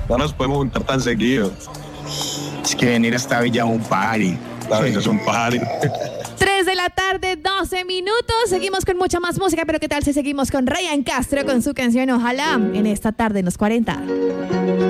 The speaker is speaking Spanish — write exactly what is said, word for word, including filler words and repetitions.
no nos podemos juntar tan seguido. Es que venir a esta villa es un party. La villa es un party. tres de la tarde, doce minutos. Seguimos con mucha más música, pero ¿qué tal si seguimos con Ryan Castro con su canción Ojalá en esta tarde en los cuarenta?